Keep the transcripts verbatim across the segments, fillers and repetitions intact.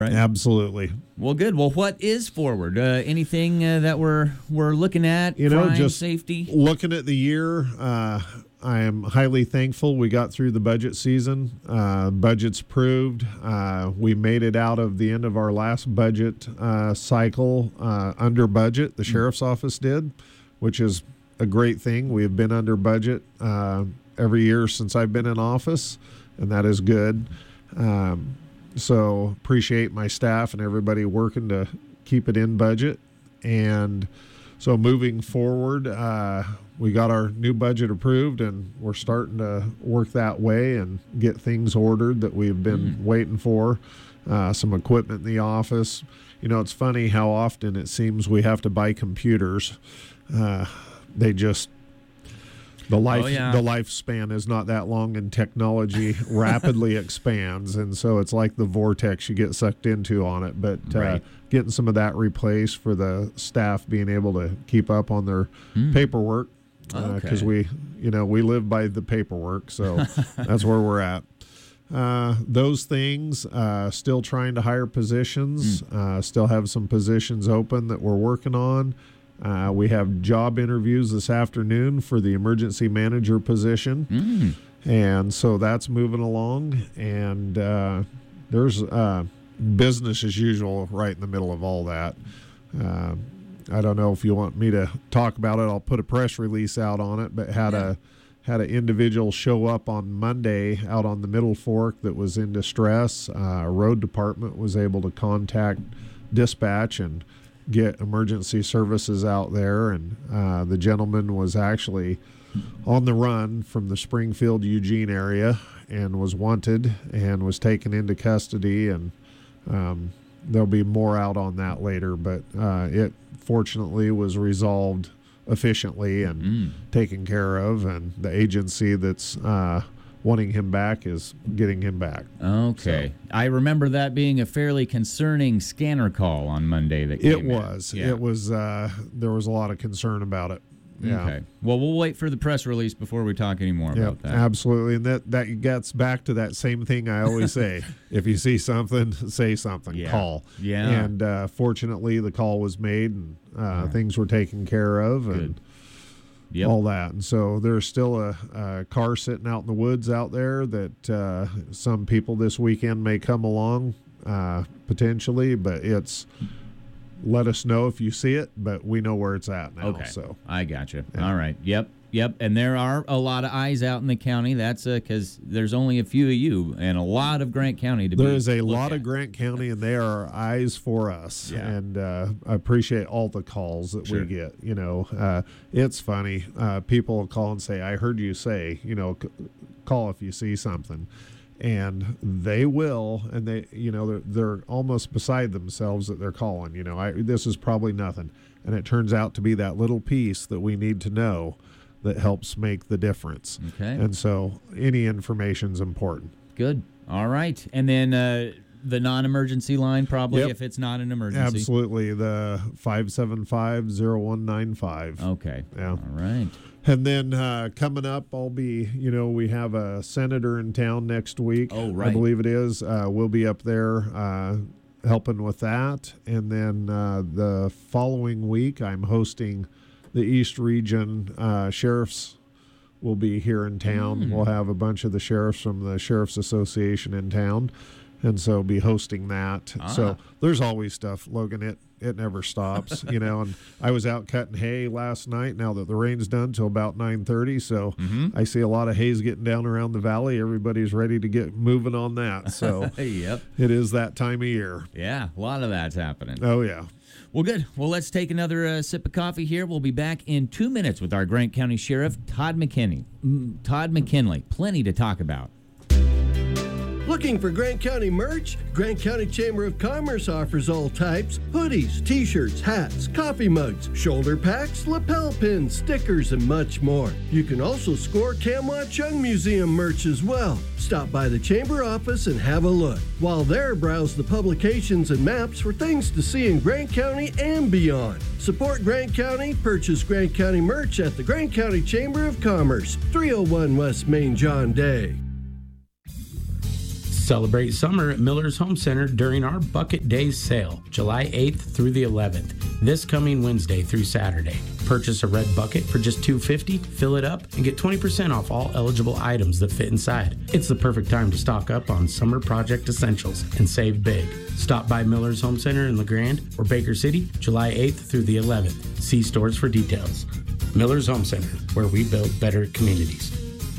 Right. Absolutely. Well, good. Well, what is forward? Uh, anything uh, that we're we're looking at? You know, crime, just safety. Looking at the year, uh, I am highly thankful we got through the budget season. Uh, budget's approved. Uh, we made it out of the end of our last budget uh, cycle uh, under budget. The sheriff's office did, which is a great thing. We have been under budget uh, every year since I've been in office, and that is good. Um, So appreciate my staff and everybody working to keep it in budget. And so moving forward, uh, we got our new budget approved, and we're starting to work that way and get things ordered that we've been mm. waiting for. Uh, some equipment in the office. You know, it's funny how often it seems we have to buy computers. Uh, they just... The life, oh, yeah. the lifespan is not that long, and technology rapidly expands, and so it's like the vortex you get sucked into on it. But uh, right. getting some of that replaced for the staff being able to keep up on their mm. paperwork, because uh, we, you know, we live by the paperwork, so that's where we're at. Uh, those things, uh, still trying to hire positions, mm. uh, still have some positions open that we're working on. Uh, we have job interviews this afternoon for the emergency manager position. Mm. And so that's moving along. And uh, there's uh, business as usual right in the middle of all that. Uh, I don't know if you want me to talk about it. I'll put a press release out on it, but had yeah. a had an individual show up on Monday out on the Middle Fork that was in distress. Uh, road department was able to contact dispatch and get emergency services out there, and uh, the gentleman was actually on the run from the Springfield, Eugene area and was wanted and was taken into custody, and um, there'll be more out on that later, but uh, it fortunately was resolved efficiently and mm. taken care of, and the agency that's uh, wanting him back is getting him back. Okay. So, I remember that being a fairly concerning scanner call on Monday that came It was. Yeah. It was. Uh, there was a lot of concern about it. Yeah. Okay. Well, we'll wait for the press release before we talk any more yep, about that. Absolutely. And that, that gets back to that same thing I always say. If you see something, say something. Yeah. Call. Yeah. And uh, fortunately, the call was made, and uh, yeah. things were taken care of. Good. And Yep. all that. And so there's still a, a car sitting out in the woods out there that uh, some people this weekend may come along uh, potentially, but it's let us know if you see it, but we know where it's at now. Okay. So I got you. Yeah. All right. Yep. Yep. And there are a lot of eyes out in the county. That's because uh, there's only a few of you and a lot of Grant County to there be. There is a lot at. of Grant County, and they are eyes for us. Yeah. And uh, I appreciate all the calls that sure. we get. You know, uh, it's funny. Uh, people will call and say, I heard you say, you know, c- call if you see something. And they will, and they, you know, they're, they're almost beside themselves that they're calling. You know, I, this is probably nothing. And it turns out to be that little piece that we need to know that helps make the difference. Okay. And so any information is important. Good. All right. And then uh, the non-emergency line, probably, yep. if it's not an emergency. Absolutely. The five seven five, zero one nine five. Okay. Yeah. All right. And then uh, coming up, I'll be, you know, we have a senator in town next week. Oh, right. I believe it is. Uh, we'll be up there uh, helping with that. And then uh, the following week, I'm hosting the East Region uh, Sheriffs will be here in town. Mm. We'll have a bunch of the sheriffs from the Sheriff's Association in town, and so be hosting that. Ah. So there's always stuff, Logan. It it never stops, you know. And I was out cutting hay last night. Now that the rain's done till about nine thirty, so mm-hmm. I see a lot of hays getting down around the valley. Everybody's ready to get moving on that. So yep, it is that time of year. Yeah, a lot of that's happening. Oh yeah. Well, good. Well, let's take another uh, sip of coffee here. We'll be back in two minutes with our Grant County Sheriff, Todd McKinney. Mm, Todd McKinley. Plenty to talk about. Looking for Grant County merch? Grant County Chamber of Commerce offers all types: hoodies, t-shirts, hats, coffee mugs, shoulder packs, lapel pins, stickers, and much more. You can also score Kamwah Chung Museum merch as well. Stop by the Chamber office and have a look. While there, browse the publications and maps for things to see in Grant County and beyond. Support Grant County, purchase Grant County merch at the Grant County Chamber of Commerce, three oh one West Main John Day. Celebrate summer at Miller's Home Center during our Bucket Days sale, July eighth through the eleventh, this coming Wednesday through Saturday. Purchase a red bucket for just two dollars and fifty cents, fill it up, and get twenty percent off all eligible items that fit inside. It's the perfect time to stock up on summer project essentials and save big. Stop by Miller's Home Center in LeGrand or Baker City, July eighth through the eleventh. See stores for details. Miller's Home Center, where we build better communities.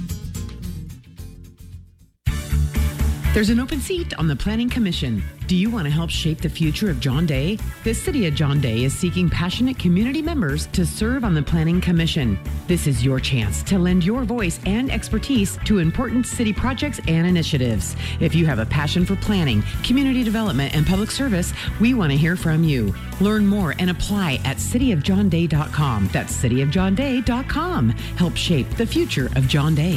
There's an open seat on the Planning Commission. Do you want to help shape the future of John Day? The City of John Day is seeking passionate community members to serve on the Planning Commission. This is your chance to lend your voice and expertise to important city projects and initiatives. If you have a passion for planning, community development, and public service, we want to hear from you. Learn more and apply at city of john day dot com. That's city of john day dot com. Help shape the future of John Day.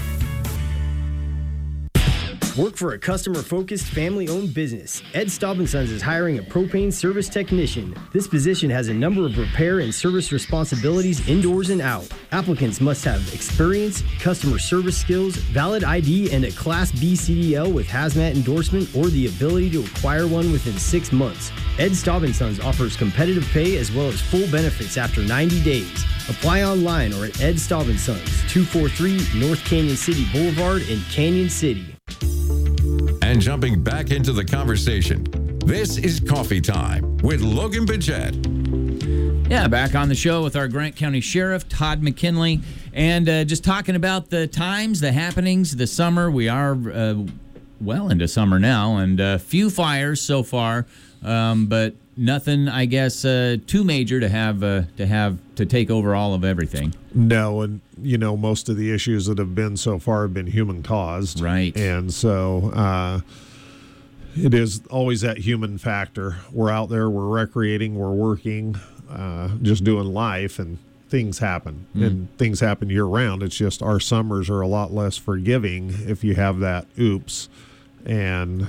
Work for a customer-focused, family-owned business. Ed Staub and Sons is hiring a propane service technician. This position has a number of repair and service responsibilities indoors and out. Applicants must have experience, customer service skills, valid I D, and a Class B C D L with hazmat endorsement or the ability to acquire one within six months. Ed Staub and Sons offers competitive pay as well as full benefits after ninety days. Apply online or at Ed Staub and Sons, two forty-three North Canyon City Boulevard in Canyon City. And jumping back into the conversation, this is Coffee Time with Logan Bidget. Yeah, back on the show with our Grant County Sheriff, Todd McKinley, and uh, just talking about the times, the happenings, the summer. We are uh, well into summer now, and a uh, few fires so far, um, but nothing, I guess, uh, too major to have uh, to have to take over all of everything. No, and you know, most of the issues that have been so far have been human caused, right? And so uh, it is always that human factor. We're out there, we're recreating, we're working, uh, just doing life, and things happen, mm. and things happen year round. It's just our summers are a lot less forgiving if you have that oops, and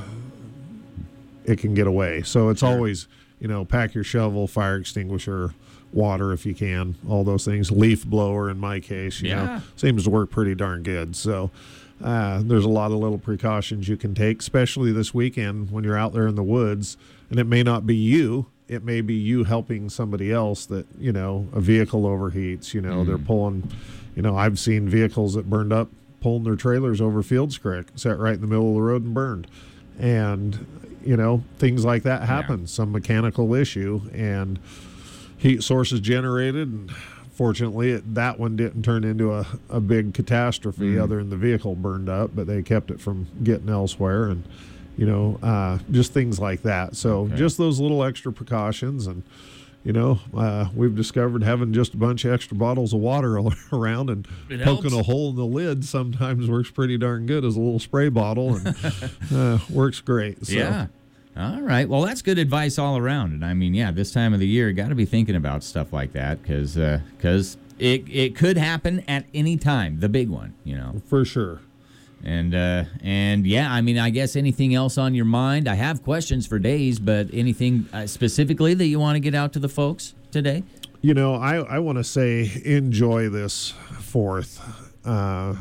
it can get away. So it's sure. always, you know, pack your shovel, fire extinguisher, water if you can, all those things. Leaf blower in my case, you yeah. know, seems to work pretty darn good. So uh, there's a lot of little precautions you can take, especially this weekend when you're out there in the woods. And it may not be you. It may be you helping somebody else that, you know, a vehicle overheats, you know, mm. they're pulling, you know, I've seen vehicles that burned up pulling their trailers over Fields Creek, sat right in the middle of the road and burned. And, you know, things like that happen, yeah. some mechanical issue, and heat sources generated, and fortunately it, that one didn't turn into a, a big catastrophe mm. other than the vehicle burned up, but they kept it from getting elsewhere, and you know, uh, just things like that. So okay. just those little extra precautions, and you know, uh, we've discovered having just a bunch of extra bottles of water around and it poking helps. a hole in the lid sometimes works pretty darn good as a little spray bottle, and uh, works great. So. Yeah. All right. Well, that's good advice all around. And I mean, yeah, this time of the year, got to be thinking about stuff like that because because uh, it, it could happen at any time, the big one, you know. For sure. And, uh, and yeah, I mean, I guess anything else on your mind? I have questions for days, but anything uh, specifically that you want to get out to the folks today? You know, I, I want to say enjoy this fourth. Uh,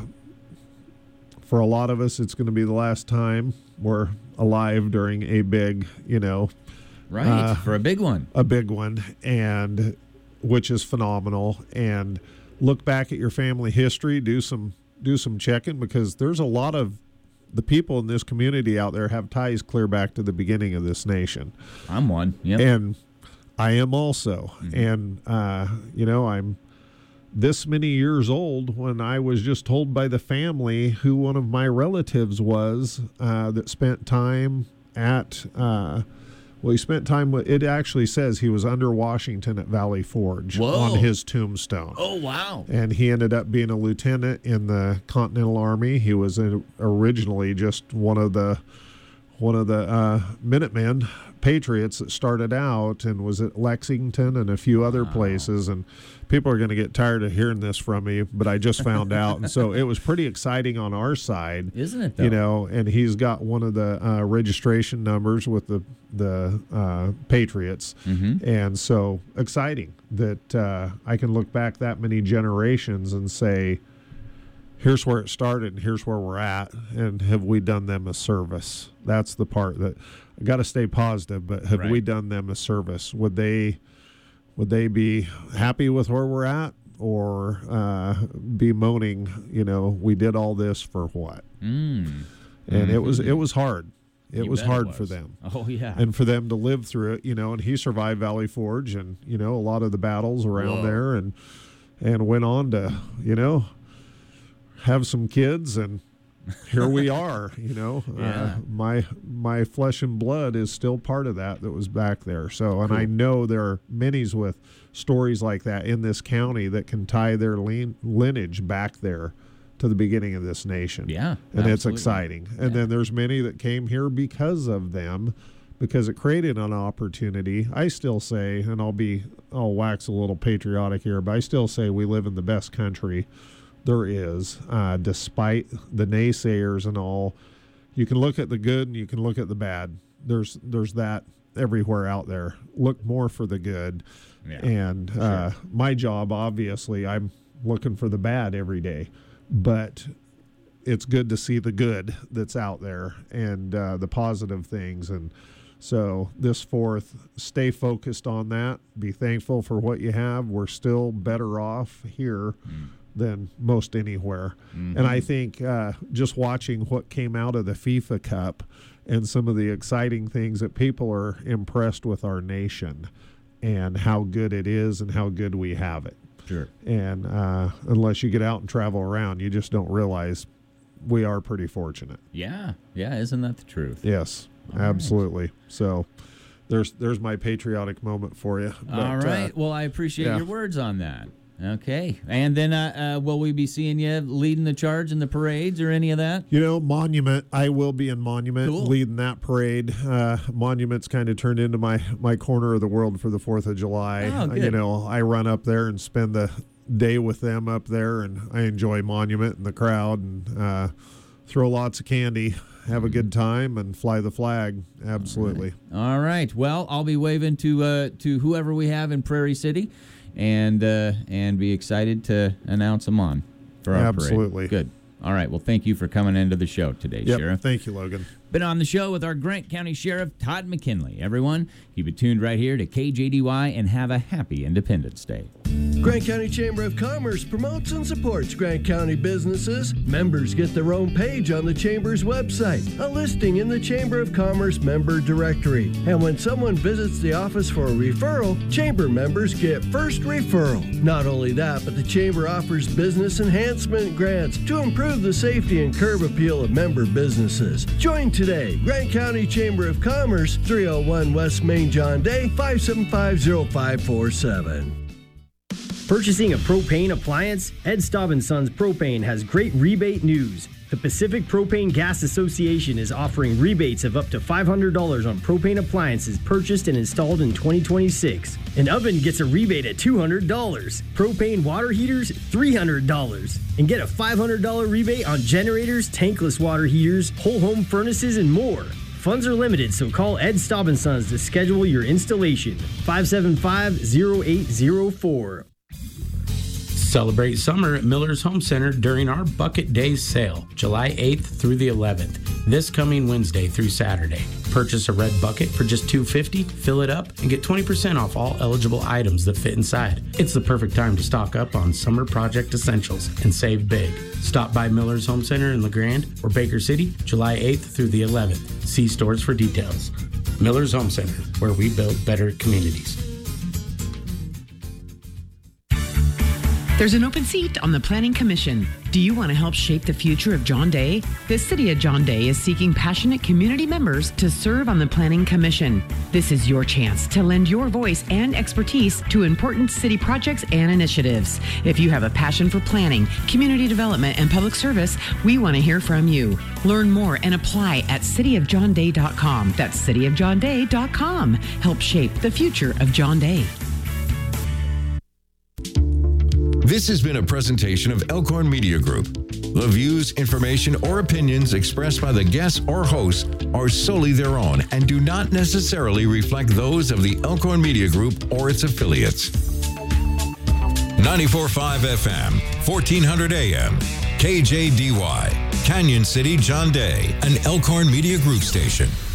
for a lot of us, it's going to be the last time we're alive during a big, you know. Right, uh, for a big one. A big one, and which is phenomenal. And look back at your family history, do some do some checking, because there's a lot of the people in this community out there have ties clear back to the beginning of this nation. I'm one, yep. And I am also. Mm-hmm. And, uh, you know, I'm this many years old when I was just told by the family who one of my relatives was uh, that spent time at, uh, well, he spent time with, it actually says he was under Washington at Valley Forge Whoa. on his tombstone. Oh, wow. And he ended up being a lieutenant in the Continental Army. He was a, originally just one of the one of the uh, Minutemen Patriots that started out and was at Lexington and a few other wow. places. And people are going to get tired of hearing this from me, but I just found out. And so it was pretty exciting on our side. Isn't it, though? You know, and he's got one of the uh, registration numbers with the, the uh, Patriots. Mm-hmm. And so exciting that uh, I can look back that many generations and say, here's where it started and here's where we're at, and have we done them a service? That's the part that I got to stay positive, but have Right. we done them a service? Would they would they be happy with where we're at, or uh, be moaning, you know, we did all this for what? Mm. And Mm-hmm. it was it was hard. It You was bet it hard was. for them. Oh, yeah. And for them to live through it, you know, and he survived Valley Forge and, you know, a lot of the battles around Whoa. there, and and went on to, you know, have some kids, and here we are, you know. Yeah. Uh, my my flesh and blood is still part of that that was back there. So, and Cool. I know there are many's with stories like that in this county that can tie their lean, lineage back there to the beginning of this nation. Yeah, And it's absolutely. exciting. And Yeah. then there's many that came here because of them, because it created an opportunity. I still say, and I'll be, I'll wax a little patriotic here, but I still say we live in the best country there is, uh, despite the naysayers and all. You can look at the good and you can look at the bad. There's, there's that everywhere out there. Look more for the good. Yeah. And uh, my job, obviously, I'm looking for the bad every day, but it's good to see the good that's out there and uh, the positive things. And so this fourth, stay focused on that. Be thankful for what you have. We're still better off here mm. than most anywhere. Mm-hmm. And I think uh, just watching what came out of the FIFA Cup and some of the exciting things that people are impressed with our nation and how good it is and how good we have it. Sure. And uh, unless you get out and travel around, you just don't realize we are pretty fortunate. Yeah. Yeah. Isn't that the truth? Yes, all absolutely. Right. So there's there's my patriotic moment for you. But, all right. Uh, well, I appreciate yeah. your words on that. Okay. And then uh, uh, will we be seeing you leading the charge in the parades or any of that? You know, Monument, I will be in Monument Cool. leading that parade. Uh, Monument's kind of turned into my, my corner of the world for the fourth of July. Oh, good. You know, I run up there and spend the day with them up there, and I enjoy Monument and the crowd, and uh, throw lots of candy, have a good time, and fly the flag. Absolutely. All right. All right. Well, I'll be waving to uh, to whoever we have in Prairie City, and uh, and be excited to announce them on for our Absolutely. parade. Good. All right. Well, thank you for coming into the show today, Yep. Sheriff. Thank you, Logan. Been on the show with our Grant County Sheriff, Todd McKinley. Everyone, keep it tuned right here to K J D Y and have a happy Independence Day. Grant County Chamber of Commerce promotes and supports Grant County businesses. Members get their own page on the Chamber's website, a listing in the Chamber of Commerce member directory. And when someone visits the office for a referral, Chamber members get first referral. Not only that, but the Chamber offers business enhancement grants to improve the safety and curb appeal of member businesses. Join today. Grant County Chamber of Commerce, three oh one West Main John Day, five seven five oh five four seven. Purchasing a propane appliance? Ed Staub and Sons Propane has great rebate news. The Pacific Propane Gas Association is offering rebates of up to five hundred dollars on propane appliances purchased and installed in twenty twenty-six. An oven gets a rebate at two hundred dollars. Propane water heaters, three hundred dollars. And get a five hundred dollars rebate on generators, tankless water heaters, whole home furnaces, and more. Funds are limited, so call Ed Staub and Sons to schedule your installation. five seven five, oh eight oh four. Celebrate summer at Miller's Home Center during our Bucket Days sale, July eighth through the eleventh, this coming Wednesday through Saturday. Purchase a red bucket for just two dollars and fifty cents, fill it up, and get twenty percent off all eligible items that fit inside. It's the perfect time to stock up on summer project essentials and save big. Stop by Miller's Home Center in LeGrand or Baker City, July eighth through the eleventh. See stores for details. Miller's Home Center, where we build better communities. There's an open seat on the Planning Commission. Do you want to help shape the future of John Day? The City of John Day is seeking passionate community members to serve on the Planning Commission. This is your chance to lend your voice and expertise to important city projects and initiatives. If you have a passion for planning, community development, and public service, we want to hear from you. Learn more and apply at city of john day dot com. That's city of john day dot com. Help shape the future of John Day. This has been a presentation of Elkhorn Media Group. The views, information, or opinions expressed by the guests or hosts are solely their own and do not necessarily reflect those of the Elkhorn Media Group or its affiliates. ninety-four point five F M, fourteen hundred A M, K J D Y, Canyon City, John Day, an Elkhorn Media Group station.